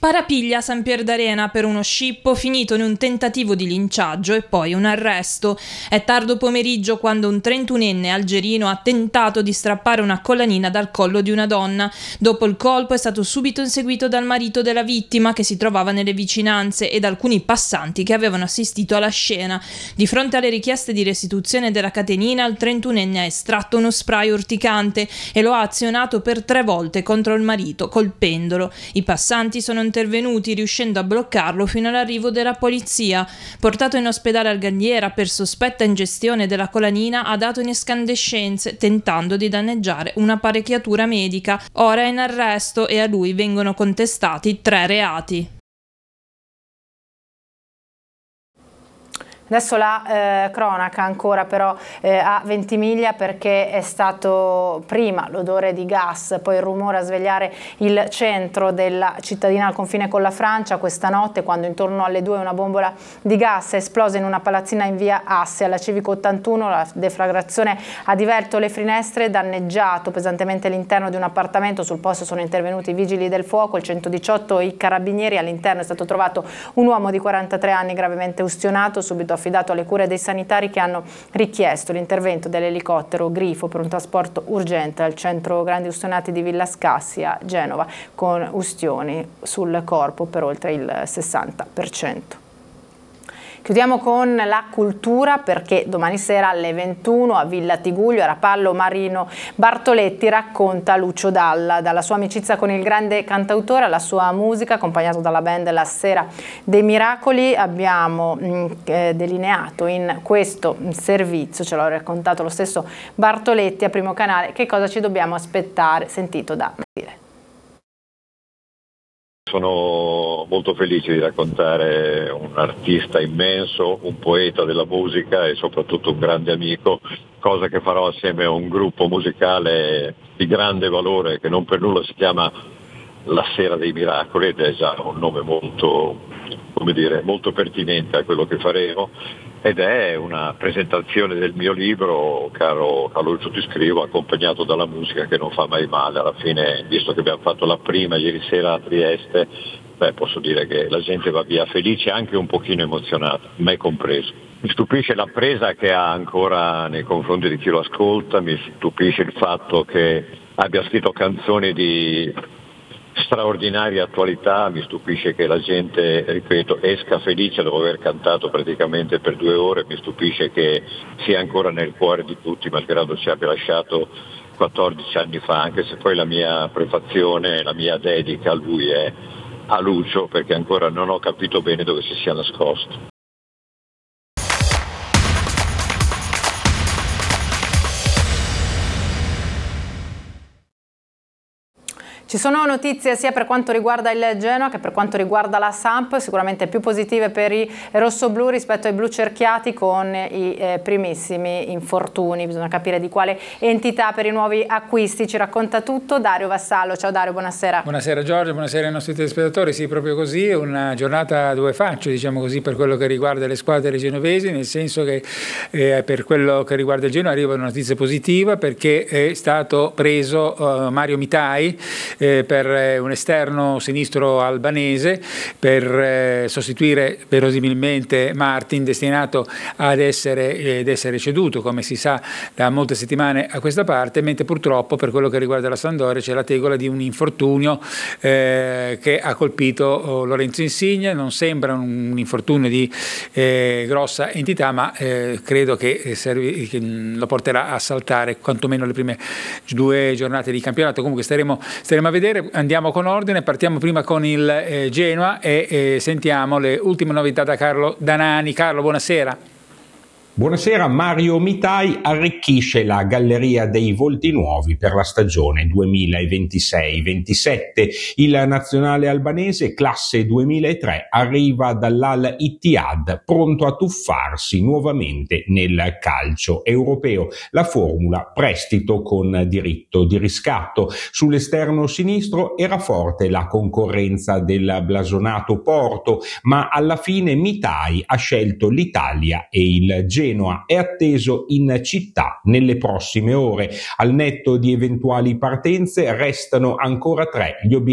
Parapiglia a San Pier d'Arena per uno scippo finito in un tentativo di linciaggio e poi un arresto. È tardo pomeriggio quando un 31enne algerino ha tentato di strappare una collanina dal collo di una donna. Dopo il colpo è stato subito inseguito dal marito della vittima, che si trovava nelle vicinanze, e da alcuni passanti che avevano assistito alla scena. Di fronte alle richieste di restituzione della catenina, il 31enne ha estratto uno spray urticante e lo ha azionato per 3 volte contro il marito, colpendolo. I passanti sono intervenuti, riuscendo a bloccarlo fino all'arrivo della polizia. Portato in ospedale al Galliera per sospetta ingestione della colanina, ha dato in escandescenze, tentando di danneggiare un'apparecchiatura medica. Ora è in arresto e a lui vengono contestati 3 reati. Adesso la cronaca ancora però a Ventimiglia, perché è stato prima l'odore di gas, poi il rumore a svegliare il centro della cittadina al confine con la Francia questa notte, quando intorno alle 2 una bombola di gas è esplosa in una palazzina in via Asse alla Civico 81. La deflagrazione ha divelto le finestre, danneggiato pesantemente l'interno di un appartamento. Sul posto sono intervenuti i vigili del fuoco, il 118 e i carabinieri. All'interno è stato trovato un uomo di 43 anni gravemente ustionato, subito affidato alle cure dei sanitari, che hanno richiesto l'intervento dell'elicottero Grifo per un trasporto urgente al centro grandi ustionati di Villa Scassi a Genova, con ustioni sul corpo per oltre il 60%. Chiudiamo con la cultura, perché domani sera alle 21 a Villa Tiguglio, a Rapallo, Marino Bartoletti racconta Lucio Dalla, dalla sua amicizia con il grande cantautore alla sua musica, accompagnato dalla band La Sera dei Miracoli. Abbiamo delineato in questo servizio, ce l'ha raccontato lo stesso Bartoletti a Primo Canale, che cosa ci dobbiamo aspettare, sentito da dire. Sono molto felice di raccontare un artista immenso, un poeta della musica e soprattutto un grande amico, cosa che farò assieme a un gruppo musicale di grande valore che non per nulla si chiama La Sera dei Miracoli, ed è già un nome molto, molto pertinente a quello che faremo, ed è una presentazione del mio libro, caro Lucio Ti Scrivo, accompagnato dalla musica che non fa mai male. Alla fine, visto che abbiamo fatto la prima ieri sera a Trieste, posso dire che la gente va via felice e anche un pochino emozionata, me compreso. Mi stupisce la presa che ha ancora nei confronti di chi lo ascolta, mi stupisce il fatto che abbia scritto canzoni di straordinaria attualità, mi stupisce che la gente, ripeto, esca felice dopo aver cantato praticamente per 2 ore, mi stupisce che sia ancora nel cuore di tutti, malgrado ci abbia lasciato 14 anni fa, anche se poi la mia prefazione, la mia dedica a lui è a Lucio, perché ancora non ho capito bene dove si sia nascosto. Ci sono notizie sia per quanto riguarda il Genoa che per quanto riguarda la Samp, sicuramente più positive per i rossoblù rispetto ai blu cerchiati, con i primissimi infortuni. Bisogna capire di quale entità per i nuovi acquisti. Ci racconta tutto Dario Vassallo. Ciao Dario, buonasera. Buonasera Giorgio, buonasera ai nostri telespettatori. Sì, proprio così, una giornata a 2 facce, diciamo così, per quello che riguarda le squadre genovesi, nel senso che per quello che riguarda il Genoa arriva una notizia positiva, perché è stato preso Mario Mitai per un esterno sinistro albanese, per sostituire verosimilmente Martin, destinato ad essere ceduto, come si sa, da molte settimane a questa parte, mentre purtroppo per quello che riguarda la Sampdoria c'è la tegola di un infortunio che ha colpito Lorenzo Insigne. Non sembra un infortunio di grossa entità, ma credo che lo porterà a saltare quantomeno le prime 2 giornate di campionato. Comunque staremo a vedere. Andiamo con ordine, partiamo prima con il Genoa e sentiamo le ultime novità da Carlo Danani. Carlo, buonasera. Buonasera. Mario Mitai arricchisce la galleria dei volti nuovi per la stagione 2026-27. Il nazionale albanese, classe 2003, arriva dall'Al Ittihad, pronto a tuffarsi nuovamente nel calcio europeo. La formula: prestito con diritto di riscatto. Sull'esterno sinistro era forte la concorrenza del blasonato Porto, ma alla fine Mitai ha scelto l'Italia e il Genoa. È atteso in città nelle prossime ore. Al netto di eventuali partenze restano ancora 3 gli obiettivi